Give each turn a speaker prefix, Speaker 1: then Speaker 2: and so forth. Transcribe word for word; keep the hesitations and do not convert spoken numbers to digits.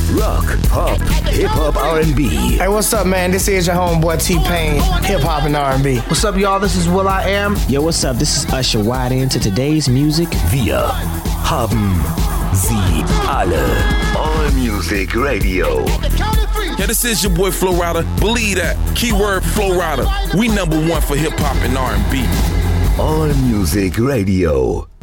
Speaker 1: Rock, pop, hip-hop, R and B.
Speaker 2: Hey, what's up, man? This is your homeboy T-Pain, hip-hop and R and B.
Speaker 3: What's up, y'all? This is Will I Am.
Speaker 4: Yo, what's up? This is Usher. Wide into today's music.
Speaker 1: Wir haben sie alle. All Music Radio.
Speaker 5: Yeah, this is your boy Flo Rida. Believe that. Keyword Flo Rida. We number one for hip-hop and R and B.
Speaker 1: All Music Radio.